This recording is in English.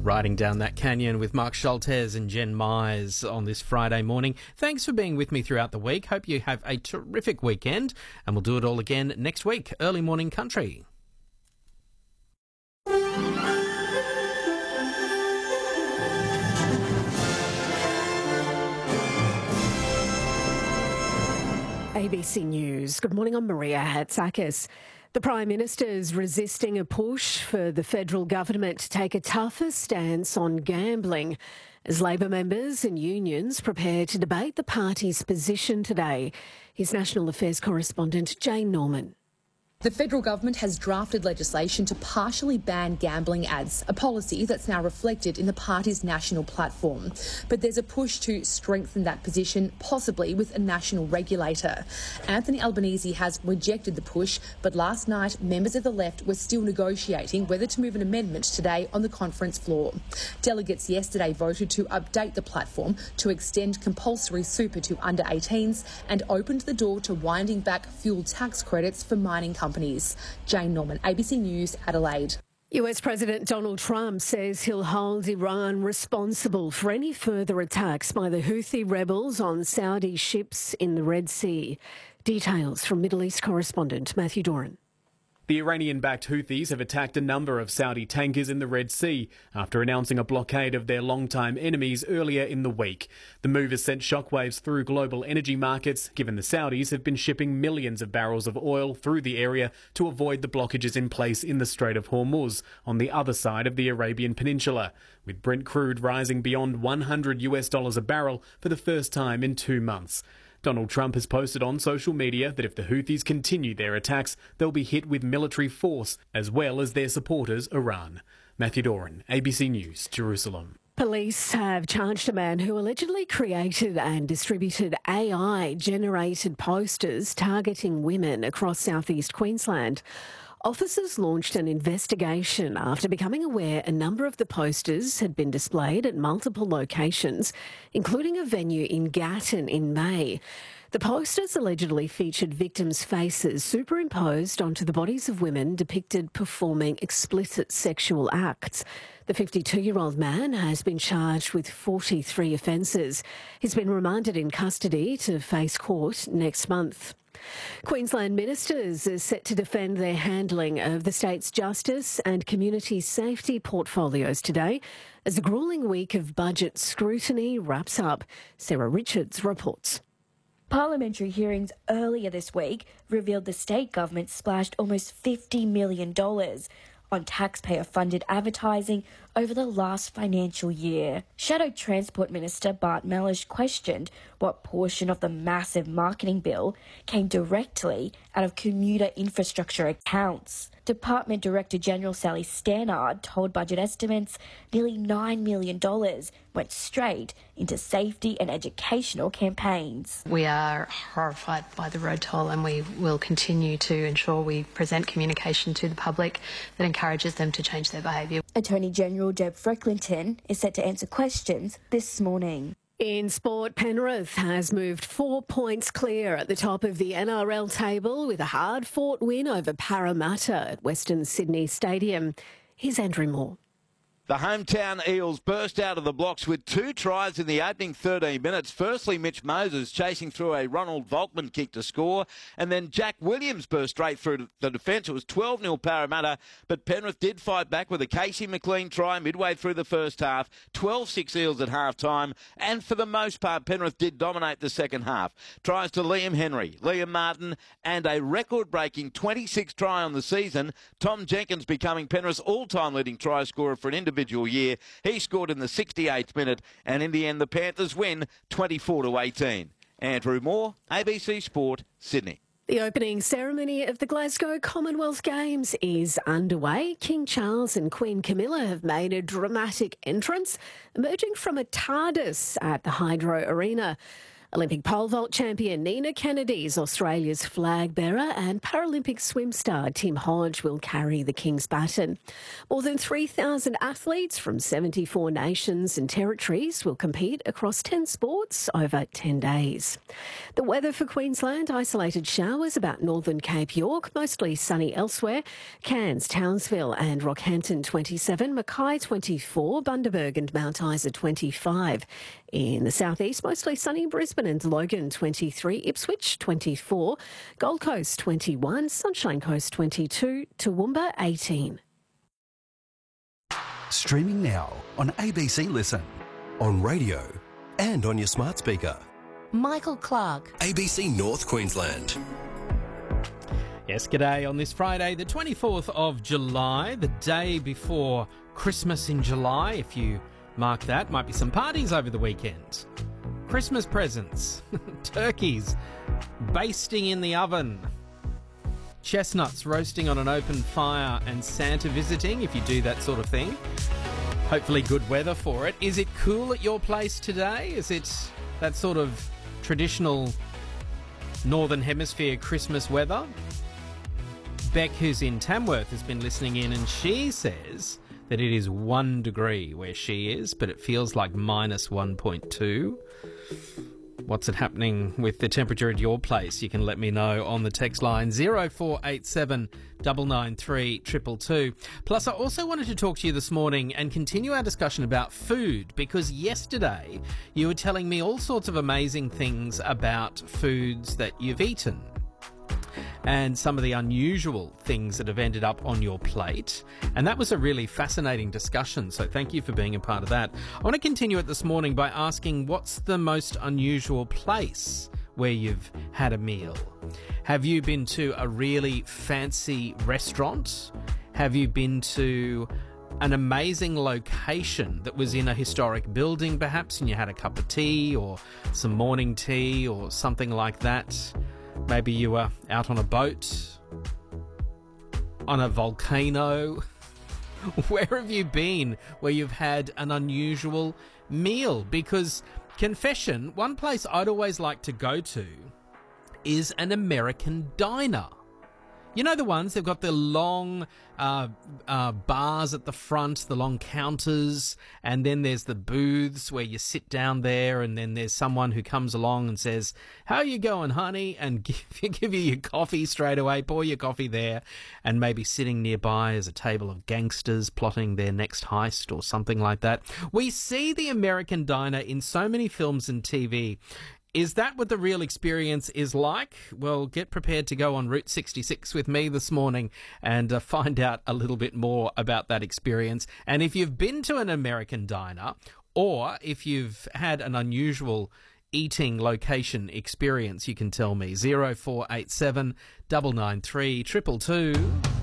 Riding down that canyon with Mark Schultes and Jen Myers on this Friday morning. Thanks for being with me throughout the week. Hope you have a terrific weekend, and we'll do it all again next week, early morning country. ABC News. Good morning, I'm Maria Hatzakis. The Prime Minister is resisting a push for the federal government to take a tougher stance on gambling as Labor members and unions prepare to debate the party's position today. Here's National Affairs correspondent Jane Norman. The federal government has drafted legislation to partially ban gambling ads, a policy that's now reflected in the party's national platform. But there's a push to strengthen that position, possibly with a national regulator. Anthony Albanese has rejected the push, but last night members of the left were still negotiating whether to move an amendment today on the conference floor. Delegates yesterday voted to update the platform to extend compulsory super to under 18s and opened the door to winding back fuel tax credits for mining companies. Jane Norman, ABC News, Adelaide. US President Donald Trump says he'll hold Iran responsible for any further attacks by the Houthi rebels on Saudi ships in the Red Sea. Details from Middle East correspondent Matthew Doran. The Iranian-backed Houthis have attacked a number of Saudi tankers in the Red Sea after announcing a blockade of their longtime enemies earlier in the week. The move has sent shockwaves through global energy markets, given the Saudis have been shipping millions of barrels of oil through the area to avoid the blockages in place in the Strait of Hormuz on the other side of the Arabian Peninsula, with Brent crude rising beyond $100 a barrel for the first time in 2 months. Donald Trump has posted on social media that if the Houthis continue their attacks, they'll be hit with military force, as well as their supporters, Iran. Matthew Doran, ABC News, Jerusalem. Police have charged a man who allegedly created and distributed AI-generated posters targeting women across southeast Queensland. Officers launched an investigation after becoming aware a number of the posters had been displayed at multiple locations, including a venue in Gatton in May. The posters allegedly featured victims' faces superimposed onto the bodies of women depicted performing explicit sexual acts. The 52-year-old man has been charged with 43 offences. He's been remanded in custody to face court next month. Queensland ministers are set to defend their handling of the state's justice and community safety portfolios today as the gruelling week of budget scrutiny wraps up. Sarah Richards reports. Parliamentary hearings earlier this week revealed the state government splashed almost $50 million on taxpayer-funded advertising over the last financial year. Shadow Transport Minister Bart Mellish questioned what portion of the massive marketing bill came directly out of commuter infrastructure accounts. Department Director General Sally Stannard told Budget Estimates nearly $9 million went straight into safety and educational campaigns. We are horrified by the road toll, and we will continue to ensure we present communication to the public that encourages them to change their behaviour. Attorney General Deb Frecklinton is set to answer questions this morning. In sport, Penrith has moved 4 points clear at the top of the NRL table with a hard-fought win over Parramatta at Western Sydney Stadium. Here's Andrew Moore. The hometown Eels burst out of the blocks with 2 tries in the opening 13 minutes. Firstly, Mitch Moses chasing through a Ronald Volkman kick to score, and then Jack Williams burst straight through the defence. It was 12-0 Parramatta, but Penrith did fight back with a Casey McLean try midway through the first half, 12-6 Eels at half-time, and for the most part, Penrith did dominate the second half. Tries to Liam Henry, Liam Martin, and a record-breaking 26th try on the season. Tom Jenkins becoming Penrith's all-time leading try scorer for an individual year. He scored in the 68th minute, and in the end the Panthers win 24-18. Andrew Moore, ABC Sport, Sydney. The opening ceremony of the Glasgow Commonwealth Games is underway. King Charles and Queen Camilla have made a dramatic entrance, emerging from a TARDIS at the Hydro Arena. Olympic pole vault champion Nina Kennedy is Australia's flag bearer, and Paralympic swim star Tim Hodge will carry the King's baton. More than 3,000 athletes from 74 nations and territories will compete across 10 sports over 10 days. The weather for Queensland: isolated showers about northern Cape York, mostly sunny elsewhere. Cairns, Townsville and Rockhampton 27, Mackay 24, Bundaberg and Mount Isa 25. In the southeast, mostly sunny Brisbane and Logan 23, Ipswich 24, Gold Coast 21, Sunshine Coast 22, Toowoomba 18. Streaming now on ABC Listen, on radio and on your smart speaker. Michael Clark. ABC North Queensland. Yes, g'day on this Friday, the 24th of July, the day before Christmas in July. If you mark that, might be some parties over the weekend. Christmas presents, turkeys basting in the oven, chestnuts roasting on an open fire, and Santa visiting, if you do that sort of thing. Hopefully good weather for it. Is it cool at your place today? Is it that sort of traditional Northern Hemisphere Christmas weather? Beck, who's in Tamworth, has been listening in, and she says that it is 1 degree where she is, but it feels like minus 1.2. What's it happening with the temperature at your place? You can let me know on the text line 0487 993 222. Plus, I also wanted to talk to you this morning and continue our discussion about food, because yesterday you were telling me all sorts of amazing things about foods that you've eaten and some of the unusual things that have ended up on your plate. And that was a really fascinating discussion, so thank you for being a part of that. I want to continue it this morning by asking, what's the most unusual place where you've had a meal? Have you been to a really fancy restaurant? Have you been to an amazing location that was in a historic building perhaps, and you had a cup of tea or some morning tea or something like that? Maybe you were out on a boat, on a volcano. Where have you been where you've had an unusual meal? Because, confession, one place I'd always like to go to is an American diner. You know the ones, they've got the long bars at the front, the long counters, and then there's the booths where you sit down there, and then there's someone who comes along and says, "How you going, honey?" and give you your coffee straight away, pour your coffee there, and maybe sitting nearby is a table of gangsters plotting their next heist or something like that. We see the American diner in so many films and TV. Is that what the real experience is like? Well, get prepared to go on Route 66 with me this morning and find out a little bit more about that experience. And if you've been to an American diner, or if you've had an unusual eating location experience, you can tell me. 0487 993 222.